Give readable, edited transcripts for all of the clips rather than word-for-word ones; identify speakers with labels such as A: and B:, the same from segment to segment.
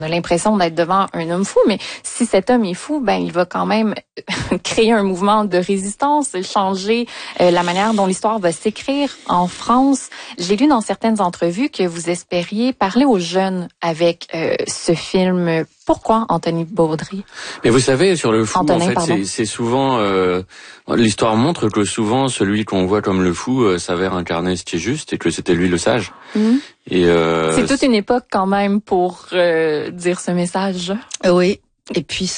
A: On a l'impression d'être devant un homme fou, mais si cet homme est fou, ben il va quand même créer un mouvement de résistance, changer la manière dont l'histoire va s'écrire en France. J'ai lu dans certaines entrevues que vous espériez parler aux jeunes avec ce film. Pourquoi Anthony Baudry?
B: Mais vous savez, sur le fou,
A: Antonin,
B: en fait, c'est souvent... l'histoire montre que souvent, celui qu'on voit comme le fou s'avère incarner ce qui est juste et que c'était lui le sage.
A: Mmh.
B: Et
A: c'est toute une époque quand même pour dire ce message.
C: Oui. Et puis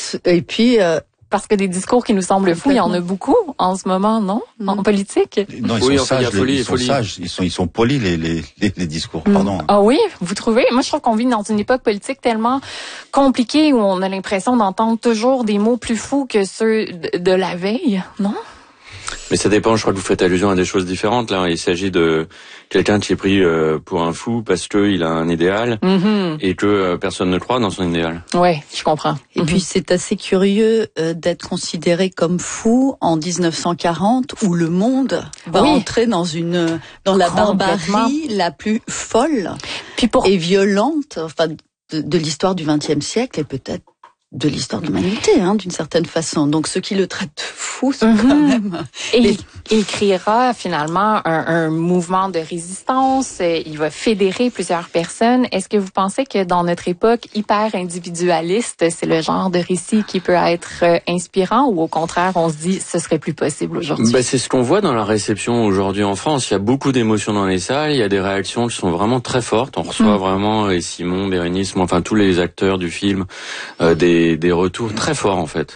A: parce que des discours qui nous semblent fous, il y en a beaucoup en ce moment, non? En politique?
D: Non, ils sont sages, ils sont polis, les discours, pardon.
A: Ah oui? Vous trouvez? Moi, je trouve qu'on vit dans une époque politique tellement compliquée où on a l'impression d'entendre toujours des mots plus fous que ceux de la veille, non?
B: Mais ça dépend, je crois que vous faites allusion à des choses différentes. Là, il s'agit de quelqu'un qui est pris pour un fou parce qu'il a un idéal et que personne ne croit dans son idéal.
A: Oui, je comprends.
C: Et puis c'est assez curieux d'être considéré comme fou en 1940 où le monde va entrer dans la barbarie la plus folle et violente, enfin de l'histoire du XXe siècle et peut-être de l'histoire de l'humanité, d'une certaine façon. Donc ceux qui le traitent de fou sont quand même...
A: Et il créera finalement un mouvement de résistance, il va fédérer plusieurs personnes. Est-ce que vous pensez que dans notre époque hyper individualiste, c'est le genre de récit qui peut être inspirant ou au contraire, on se dit ce serait plus possible aujourd'hui?
B: C'est ce qu'on voit dans la réception aujourd'hui en France. Il y a beaucoup d'émotions dans les salles, il y a des réactions qui sont vraiment très fortes. On reçoit vraiment, et Simon, Bérénice, enfin tous les acteurs du film, des retours très forts en fait.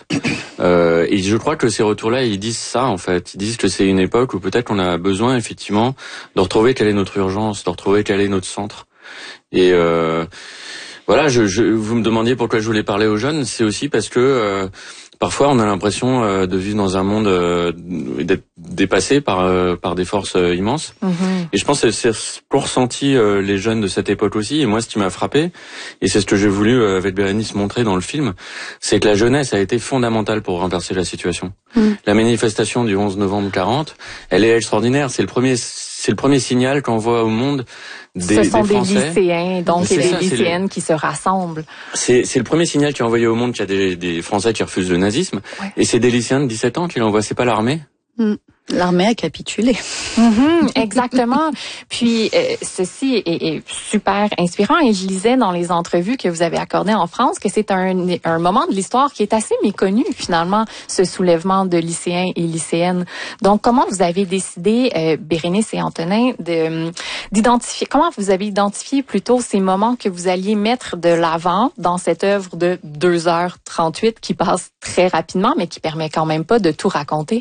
B: Et je crois que ces retours-là, ils disent ça en fait. Ils disent que c'est une époque où peut-être qu'on a besoin effectivement de retrouver quelle est notre urgence, de retrouver quel est notre centre. Et voilà, vous me demandiez pourquoi je voulais parler aux jeunes, c'est aussi parce que parfois on a l'impression de vivre dans un monde d'être dépassé par des forces immenses. Et je pense que c'est ce qu'ont ressenti les jeunes de cette époque aussi. Et moi, ce qui m'a frappé, et c'est ce que j'ai voulu avec Bérénice montrer dans le film, c'est que la jeunesse a été fondamentale pour renverser la situation. La manifestation du 11 novembre 40, elle est extraordinaire. C'est le premier signal qu'on voit au monde des Français.
A: Ce sont des lycéens, donc et des lycéennes qui se rassemblent.
B: C'est le premier signal qui est envoyé au monde qu'il y a des Français qui refusent le nazisme. Ouais. Et c'est des lycéens de 17 ans qui l'envoient. C'est pas l'armée.
C: L'armée a capitulé.
A: Exactement. Puis ceci est super inspirant et je lisais dans les entrevues que vous avez accordées en France que c'est un moment de l'histoire qui est assez méconnu finalement, ce soulèvement de lycéens et lycéennes. Donc comment vous avez décidé, Bérénice et Antonin, comment vous avez identifié plutôt ces moments que vous alliez mettre de l'avant dans cette œuvre de 2h38 qui passe très rapidement mais qui permet quand même pas de tout raconter?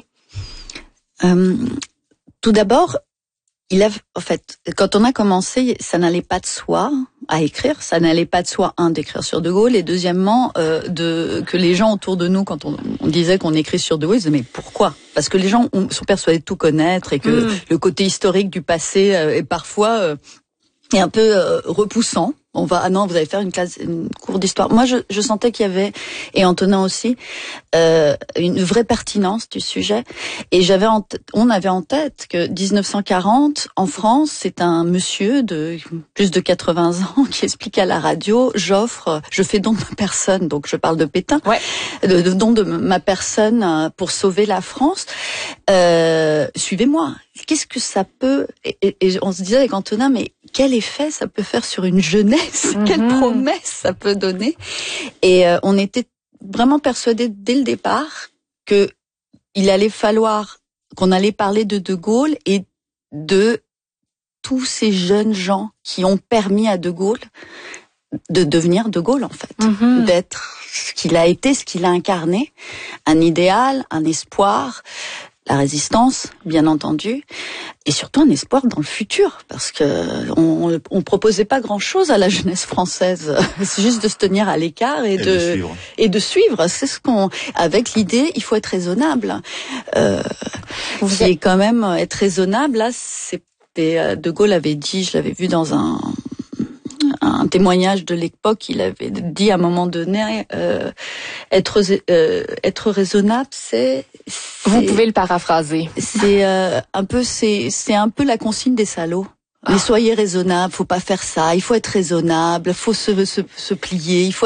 C: Tout d'abord, en fait, quand on a commencé, ça n'allait pas de soi à écrire, ça n'allait pas de soi, d'écrire sur De Gaulle, et deuxièmement, que les gens autour de nous, quand on disait qu'on écrit sur De Gaulle, ils disaient, mais pourquoi? Parce que les gens sont persuadés de tout connaître, et que le côté historique du passé est parfois est un peu repoussant. Non, vous allez faire une cour d'histoire. Moi, je sentais qu'il y avait, et Antonin aussi, une vraie pertinence du sujet. Et on avait en tête que 1940, en France, c'est un monsieur de plus de 80 ans qui explique à la radio, je fais don de ma personne, donc je parle de Pétain, de don de ma personne pour sauver la France. Suivez-moi. Qu'est-ce que ça peut, et on se disait avec Antonin, mais quel effet ça peut faire sur une jeunesse, quelle promesse ça peut donner. Et on était vraiment persuadés dès le départ que il allait falloir qu'on allait parler de Gaulle et de tous ces jeunes gens qui ont permis à De Gaulle de devenir De Gaulle en fait, d'être ce qu'il a été, ce qu'il a incarné, un idéal, un espoir. La résistance, bien entendu, et surtout un espoir dans le futur, parce que on proposait pas grand-chose à la jeunesse française. C'est juste de se tenir à l'écart et de suivre. C'est ce avec l'idée, il faut être raisonnable. Qui est quand même être raisonnable. Là, De Gaulle avait dit, je l'avais vu dans un témoignage de l'époque, il avait dit à un moment donné, être raisonnable, vous
A: pouvez le paraphraser.
C: C'est un peu la consigne des salauds. Mais soyez raisonnable, faut pas faire ça. Il faut être raisonnable, faut se plier, il faut